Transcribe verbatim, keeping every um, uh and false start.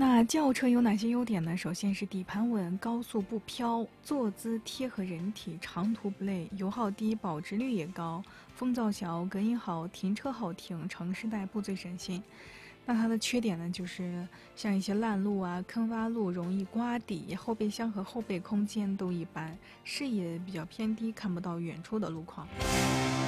那轿车有哪些优点呢？首先是底盘稳，高速不飘，坐姿贴合人体，长途不累，油耗低，保值率也高，风噪小，隔音好，停车好停，城市代步最省心。那它的缺点呢，就是像一些烂路啊、坑洼路容易刮底，后备箱和后备空间都一般，视野比较偏低，看不到远处的路况。